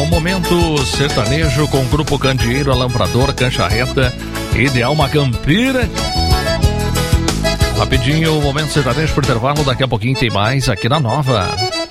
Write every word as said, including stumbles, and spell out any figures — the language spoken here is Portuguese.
Momento Sertanejo com o Grupo Candeeiro, Alambrador, Cancha Reta, Ideal Macampira. Rapidinho, o Momento Sertanejo por intervalo, daqui a pouquinho tem mais aqui na Nova.